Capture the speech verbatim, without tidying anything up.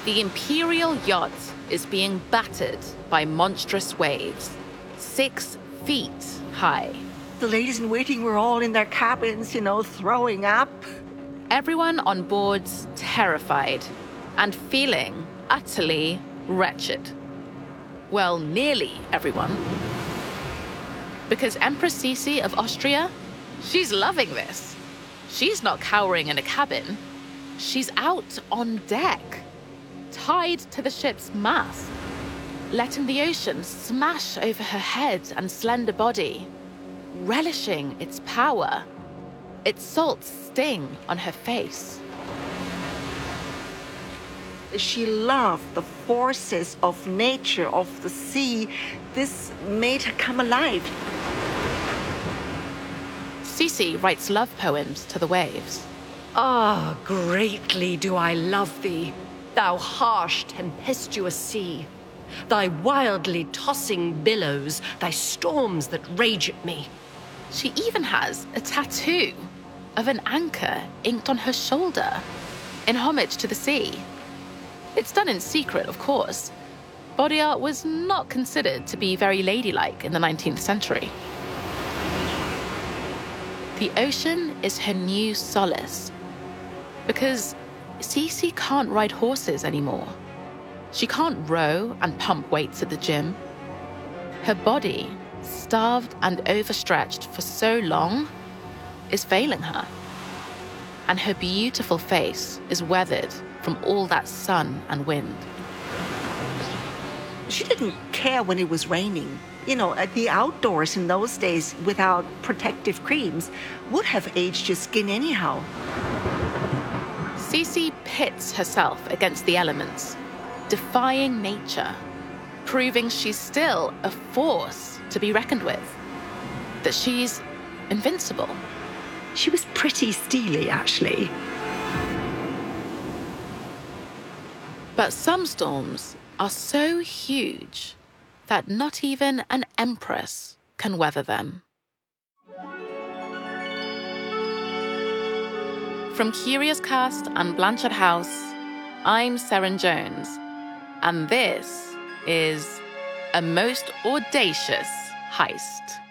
The Imperial yacht is being battered by monstrous waves, six feet high. The ladies in waiting were all in their cabins, you know, throwing up. Everyone on board's terrified and feeling utterly wretched. Well, nearly everyone. Because Empress Sisi of Austria, she's loving this. She's not cowering in a cabin. She's out on deck, tied to the ship's mast, letting the ocean smash over her head and slender body, relishing its power, its salt sting on her face. She loved the forces of nature, of the sea. This made her come alive. Sisi writes love poems to the waves. Ah, greatly do I love thee, thou harsh, tempestuous sea, thy wildly tossing billows, thy storms that rage at me. She even has a tattoo of an anchor inked on her shoulder in homage to the sea. It's done in secret, of course. Body art was not considered to be very ladylike in the nineteenth century. The ocean is her new solace, because Sisi can't ride horses anymore. She can't row and pump weights at the gym. Her body, starved and overstretched for so long, is failing her. And her beautiful face is weathered from all that sun and wind. She didn't care when it was raining. You know, at the outdoors in those days without protective creams would have aged your skin anyhow. Sisi pits herself against the elements, defying nature, proving she's still a force to be reckoned with, that she's invincible. She was pretty steely, actually. But some storms are so huge that not even an empress can weather them. From Curious Cast and Blanchard House, I'm Seren Jones, and this is A Most Audacious Heist.